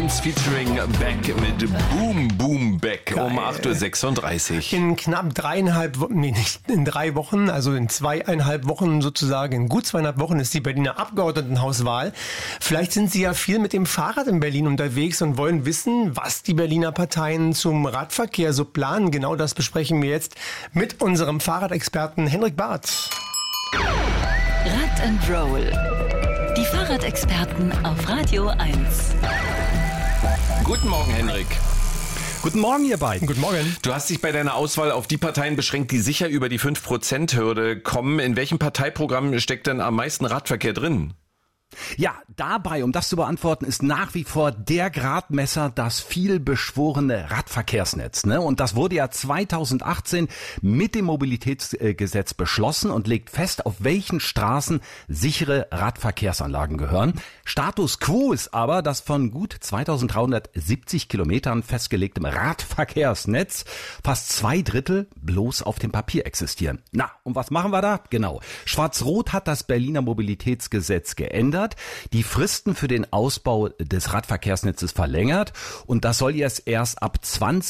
1 featuring Beck mit Boom Boom Beck um 8.36 Uhr. In knapp 3 Wochen, also in 2,5 Wochen sozusagen, in gut 2,5 Wochen ist die Berliner Abgeordnetenhauswahl. Vielleicht sind Sie ja viel mit dem Fahrrad in Berlin unterwegs und wollen wissen, was die Berliner Parteien zum Radverkehr so planen. Genau das besprechen wir jetzt mit unserem Fahrradexperten Henrik Barth. Rad and Roll. Die Fahrradexperten auf Radio 1. Guten Morgen, Henrik. Guten Morgen, ihr beiden. Guten Morgen. Du hast dich bei deiner Auswahl auf die Parteien beschränkt, die sicher über die 5%-Hürde kommen. In welchem Parteiprogramm steckt denn am meisten Radverkehr drin? Ja, dabei, um das zu beantworten, ist nach wie vor der Gradmesser das vielbeschworene Radverkehrsnetz. Und das wurde ja 2018 mit dem Mobilitätsgesetz beschlossen und legt fest, auf welchen Straßen sichere Radverkehrsanlagen gehören. Status quo ist aber, dass von gut 2370 Kilometern festgelegtem Radverkehrsnetz fast 2/3 bloß auf dem Papier existieren. Na, und was machen wir da? Genau. Schwarz-Rot hat das Berliner Mobilitätsgesetz geändert, die Fristen für den Ausbau des Radverkehrsnetzes verlängert und das soll jetzt erst ab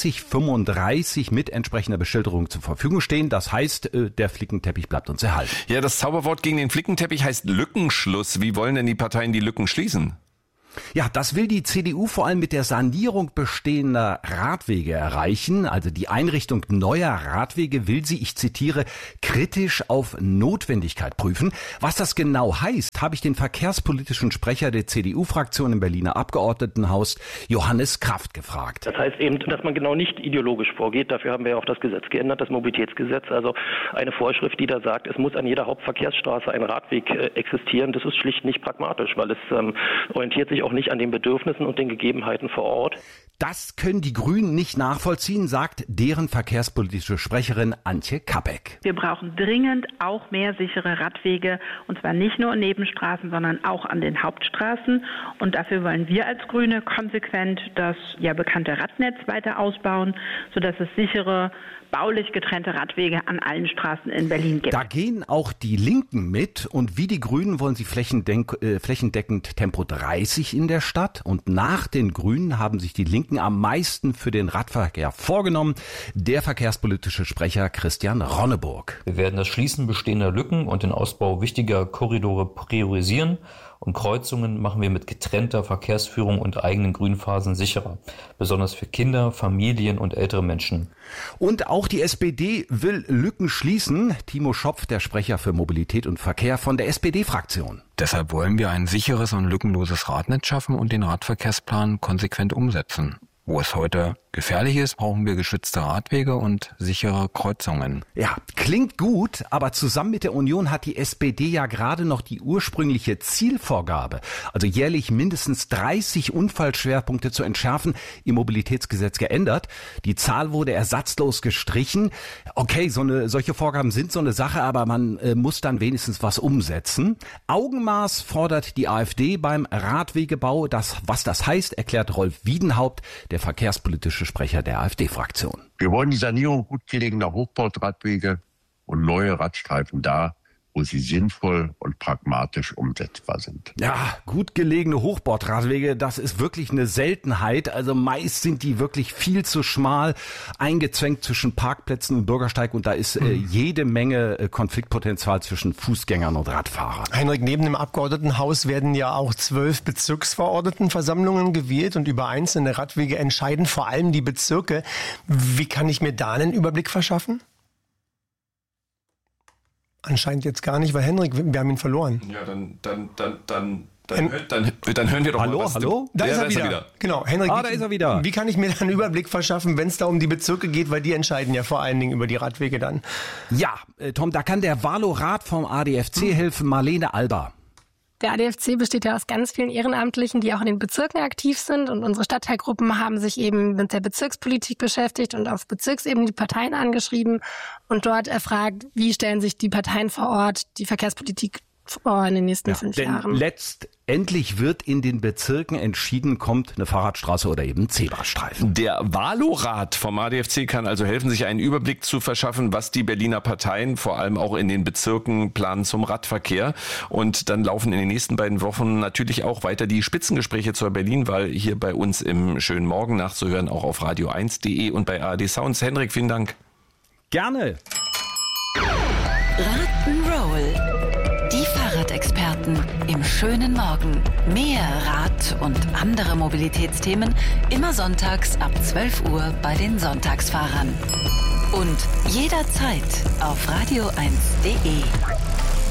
2035 mit entsprechender Beschilderung zur Verfügung stehen. Das heißt, der Flickenteppich bleibt uns erhalten. Ja, das Zauberwort gegen den Flickenteppich heißt Lückenschluss. Wie wollen denn die Parteien die Lücken schließen? Ja, das will die CDU vor allem mit der Sanierung bestehender Radwege erreichen. Also die Einrichtung neuer Radwege will sie, ich zitiere, kritisch auf Notwendigkeit prüfen. Was das genau heißt, habe ich den verkehrspolitischen Sprecher der CDU-Fraktion im Berliner Abgeordnetenhaus, Johannes Kraft, gefragt. Das heißt eben, dass man genau nicht ideologisch vorgeht. Dafür haben wir ja auch das Gesetz geändert, das Mobilitätsgesetz. Also eine Vorschrift, die da sagt, es muss an jeder Hauptverkehrsstraße ein Radweg existieren. Das ist schlicht nicht pragmatisch, weil es orientiert sich auch nicht an den Bedürfnissen und den Gegebenheiten vor Ort. Das können die Grünen nicht nachvollziehen, sagt deren verkehrspolitische Sprecherin Antje Kappeck. Wir brauchen dringend auch mehr sichere Radwege, und zwar nicht nur in Nebenstraßen, sondern auch an den Hauptstraßen. Und dafür wollen wir als Grüne konsequent das ja bekannte Radnetz weiter ausbauen, sodass es sichere, baulich getrennte Radwege an allen Straßen in Berlin gibt. Da gehen auch die Linken mit und wie die Grünen wollen sie flächendeckend Tempo 30 in der Stadt und nach den Grünen haben sich die Linken am meisten für den Radverkehr vorgenommen. Der verkehrspolitische Sprecher Christian Ronneburg. Wir werden das Schließen bestehender Lücken und den Ausbau wichtiger Korridore priorisieren. Und Kreuzungen machen wir mit getrennter Verkehrsführung und eigenen Grünphasen sicherer. Besonders für Kinder, Familien und ältere Menschen. Und auch die SPD will Lücken schließen. Timo Schopf, der Sprecher für Mobilität und Verkehr von der SPD-Fraktion. Deshalb wollen wir ein sicheres und lückenloses Radnetz schaffen und den Radverkehrsplan konsequent umsetzen. Wo es heute gefährlich ist, brauchen wir geschützte Radwege und sichere Kreuzungen. Ja, klingt gut, aber zusammen mit der Union hat die SPD ja gerade noch die ursprüngliche Zielvorgabe, also jährlich mindestens 30 Unfallschwerpunkte zu entschärfen, im Mobilitätsgesetz geändert. Die Zahl wurde ersatzlos gestrichen. Okay, solche Vorgaben sind so eine Sache, aber man muss dann wenigstens was umsetzen. Augenmaß fordert die AfD beim Radwegebau. Was das heißt, erklärt Rolf Wiedenhaupt, der verkehrspolitische Sprecher der AfD-Fraktion. Wir wollen die Sanierung gut gelegener Hochbauradwege und neue Radstreifen da, wo sie sinnvoll und pragmatisch umsetzbar sind. Ja, gut gelegene Hochbordradwege, das ist wirklich eine Seltenheit. Also meist sind die wirklich viel zu schmal, eingezwängt zwischen Parkplätzen und Bürgersteig und da ist jede Menge Konfliktpotenzial zwischen Fußgängern und Radfahrern. Henrik, neben dem Abgeordnetenhaus werden ja auch 12 Bezirksverordnetenversammlungen gewählt und über einzelne Radwege entscheiden vor allem die Bezirke. Wie kann ich mir da einen Überblick verschaffen? Anscheinend jetzt gar nicht, weil Henrik, wir haben ihn verloren. Ja, dann hören wir doch mal was. Hallo? Da ist er wieder. Genau, Henrik, da ist er wieder. Wie kann ich mir da einen Überblick verschaffen, wenn es da um die Bezirke geht, weil die entscheiden ja vor allen Dingen über die Radwege dann. Ja, Tom, da kann der Valorat vom ADFC helfen, Marlene Alba. Der ADFC besteht ja aus ganz vielen Ehrenamtlichen, die auch in den Bezirken aktiv sind. Und unsere Stadtteilgruppen haben sich eben mit der Bezirkspolitik beschäftigt und auf Bezirksebene die Parteien angeschrieben und dort erfragt, wie stellen sich die Parteien vor Ort die Verkehrspolitik vor in den nächsten 5 Jahren. Endlich wird in den Bezirken entschieden, kommt eine Fahrradstraße oder eben Zebrastreifen. Der Valorat vom ADFC kann also helfen, sich einen Überblick zu verschaffen, was die Berliner Parteien vor allem auch in den Bezirken planen zum Radverkehr. Und dann laufen in den nächsten beiden Wochen natürlich auch weiter die Spitzengespräche zur Berlin-Wahl hier bei uns im schönen Morgen nachzuhören, auch auf radio1.de und bei ARD Sounds. Henrik, vielen Dank. Gerne. Rock'n'Roll. Die Fahrradexperten im schönen Morgen. Mehr Rad- und andere Mobilitätsthemen immer sonntags ab 12 Uhr bei den Sonntagsfahrern. Und jederzeit auf radio1.de.